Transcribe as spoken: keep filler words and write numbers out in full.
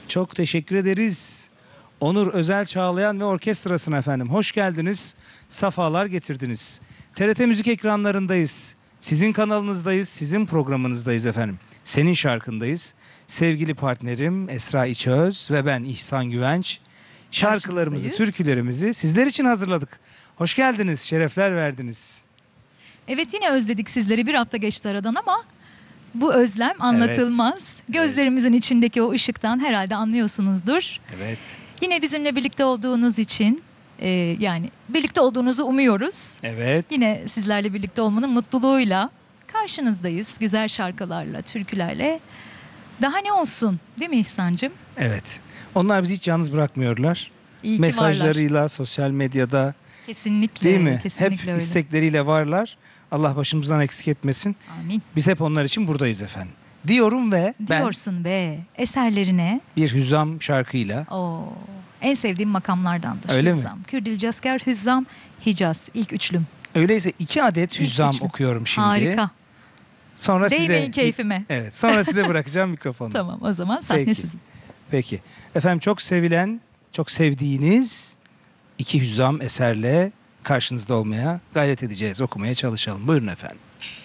Çok teşekkür ederiz. Onur Özel Çağlayan ve orkestrasına efendim. Hoş geldiniz. Safalar getirdiniz. T R T Müzik ekranlarındayız. Sizin kanalınızdayız. Sizin programınızdayız efendim. Senin şarkındayız. Sevgili partnerim Esra İçöz ve ben İhsan Güvenç. Şarkılarımızı, türkülerimizi sizler için hazırladık. Hoş geldiniz. Şerefler verdiniz. Evet, yine özledik sizleri. Bir hafta geçti aradan ama bu özlem anlatılmaz. Evet. Gözlerimizin evet. içindeki o ışıktan herhalde anlıyorsunuzdur. Evet. Yine bizimle birlikte olduğunuz için e, yani birlikte olduğunuzu umuyoruz. Evet. Yine sizlerle birlikte olmanın mutluluğuyla karşınızdayız. Güzel şarkılarla, türkülerle. Daha ne olsun değil mi İhsan'cığım? Evet. Onlar bizi hiç yalnız bırakmıyorlar. İyi ki Mesajlarıyla, varlar. Sosyal medyada. Kesinlikle. Değil mi? Kesinlikle hep öyle. istekleriyle varlar. Allah başımızdan eksik etmesin. Amin. Biz hep onlar için buradayız efendim. Diyorum ve Diyorsun be. Eserlerine. Ben bir hüzzam şarkıyla. Oo, en sevdiğim makamlardandır. Öyle hüzzam. mi? Kürdil Casker, Hüzzam, Hicaz. İlk üçlüm. Öyleyse iki adet hüzzam üçlüm. okuyorum şimdi. Harika. Sonra Değmeyin size keyfime. Evet. Sonra size bırakacağım mikrofonu. Tamam, o zaman sahne Peki. sizin. Peki. Efendim çok sevilen, çok sevdiğiniz iki hüzzam eserle karşınızda olmaya gayret edeceğiz. Okumaya çalışalım. Buyurun efendim.